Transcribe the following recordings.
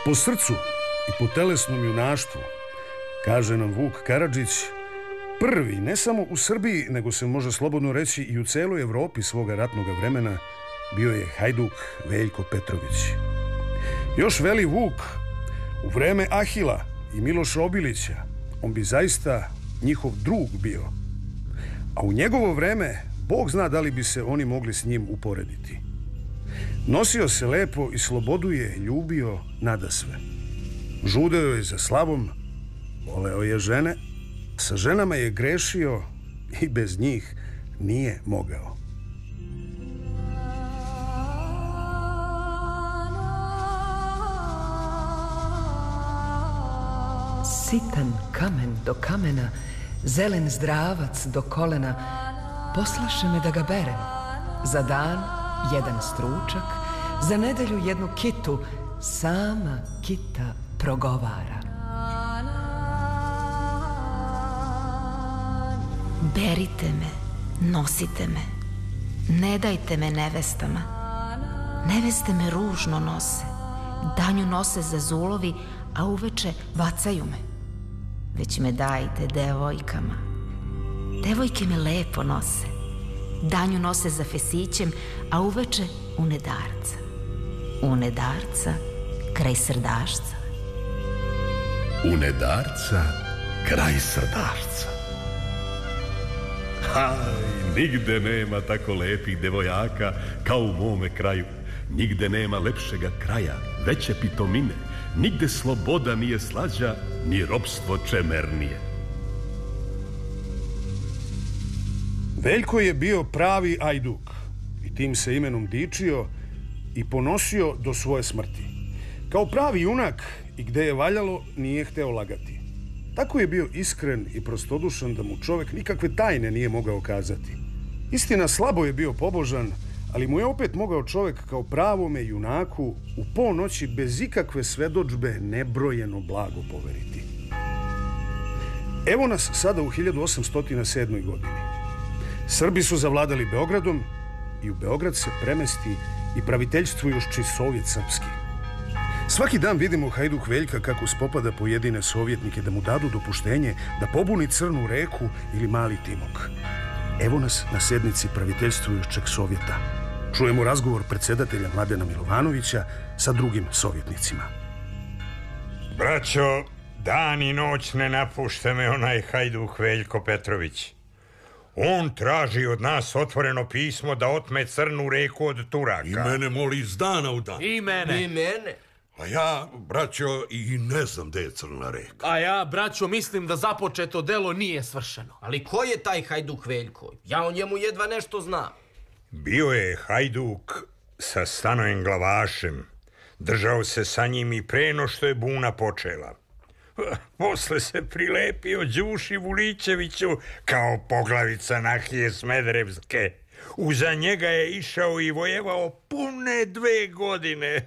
Po srcu i po telesnom junaštvu, kaže nam Vuk Karadžić, prvi ne samo u Srbiji, nego se može slobodno reći i u celoj Evropi svoga ratnog vremena, bio je hajduk Veljko Petrović. Još veli Vuk, u vreme Ahila i Miloša Obilića, on bi zaista njihov drug bio. A u njegovo vreme, Bog zna da li bi se oni mogli s njim uporediti. Nosio se lepo i slobodu je ljubio nadasve. Žudeo je za slavom, voleo je žene, sa ženama je grešio i bez njih nije mogao. Sitan kamen do kamena, zelen zdravac do kolena, poslaše me da ga berem. Za dan jedan stručak, za nedelju jednu kitu, sama kita progovara. Berite me, nosite me, ne dajte me nevestama. Neveste me ružno nose, danju nose za zulovi, a uveče vacaju me. Već me dajte devojkama. Devojke me lepo nose, danju nose za fesićem, a uveče u nedarca. U nedarca, kraj srdašca. U nedarca, kraj srdašca. Aj, nigde nema tako lepih devojaka kao u mome kraju. Nigde nema lepšega kraja, veće pitomine. Nigde sloboda nije slađa, ni ropstvo čemernije. Veljko je bio pravi ajduk i tim se imenom dičio i ponosio do svoje smrti. Kao pravi junak i gde je valjalo nije hteo lagati. Tako je bio iskren i prostodušan da mu čovek nikakve tajne nije mogao kazati. Istina, slabo je bio pobožan, ali mu je opet mogao čovek kao pravome junaku u ponoći bez ikakve svedodžbe nebrojeno blago poveriti. Evo nas sada u 1807. godini. Srbi su zavladali Beogradom i u Beograd se premesti i praviteljstvujući Sovjet srpski. Svaki dan vidimo hajduk Veljka kako spopada pojedine sovjetnike da mu dadu dopuštenje da pobuni Crnu reku ili Mali Timok. Evo nas na sednici praviteljstvujućeg Sovjeta. Čujemo razgovor predsjedatelja Mladena Milovanovića sa drugim sovjetnicima. Braćo, dan i noć ne napušta me onaj hajduk Veljko Petrović. On traži od nas otvoreno pismo da otme Crnu reku od Turaka. I mene moli iz dana u dan. I mene. A ja, braćo, i ne znam gde je Crna reka. A ja, braćo, mislim da započeto delo nije svršeno. Ali ko je taj hajduk Veljko? Ja o njemu jedva nešto znam. Bio je hajduk sa Stanojem Glavašem. Držao se sa njim i pre no što je buna počela. Posle se prilepio Đuši Vulićeviću kao poglavica Nahije Smederevske. Uza njega je išao i vojevao pune 2 godine.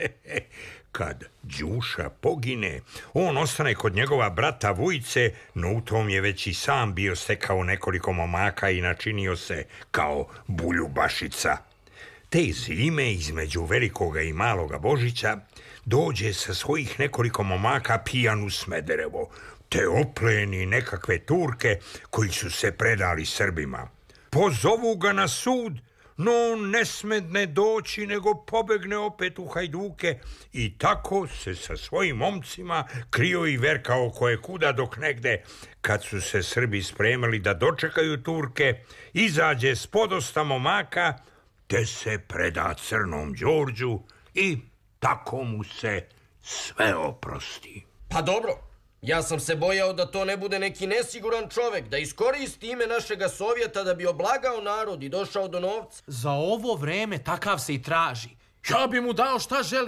Kad Đuša pogine, on ostane kod njegova brata Vujce, no u tom je već i sam bio stekao nekoliko momaka i načinio se kao Buljubašica. Te zime između Velikoga i Maloga Božića dođe sa svojih nekoliko momaka pijan u Smederevo, te opleni nekakve Turke koji su se predali Srbima. Pozovu ga na sud, no on ne smedne doći, nego pobegne opet u hajduke i tako se sa svojim momcima krio i verkao koje kuda, dok negde, kad su se Srbi spremali da dočekaju Turke, izađe s podosta momaka, te se preda Crnom Đorđu i tako mu se sve oprosti. Pa dobro, ja sam se bojao da to ne bude neki nesiguran čovek, da iskoristi ime našega Sovjeta da bi oblagao narod i došao do novca. Za ovo vreme takav se i traži. Ja bi mu dao šta želi.